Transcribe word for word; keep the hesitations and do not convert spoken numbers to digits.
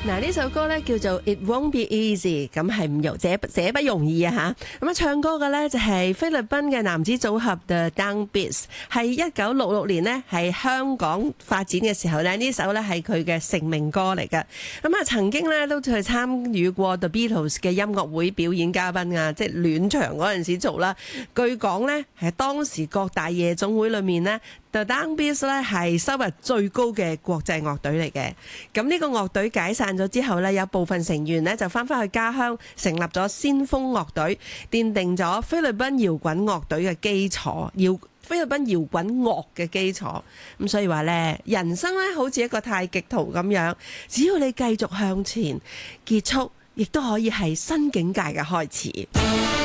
嗱，呢首歌咧叫做 It Won't Be Easy， 咁係唔容這這不容易啊吓。咁啊，唱歌嘅咧就係菲律賓嘅男子組合 The Downbeats， 係一九六六年呢喺香港發展嘅時候咧，呢首咧係佢嘅成名歌嚟嘅。咁啊，曾經咧都去參與過 The Beatles 嘅音樂會表演嘉賓啊，即係暖場嗰陣時做啦。據講咧係當時各大夜總會裏面呢 The Downbeats 咧係收入最高嘅國際樂隊嚟嘅。咁呢個樂隊解散咗之後呢，有部分成員呢就翻返去家鄉，成立咗先鋒樂隊，奠定咗菲律賓搖滾樂隊嘅基礎，搖菲律賓搖滾樂嘅基礎。咁所以話呢，人生呢好似一個太極圖咁樣，只要你繼續向前，結束亦都可以係新境界嘅開始。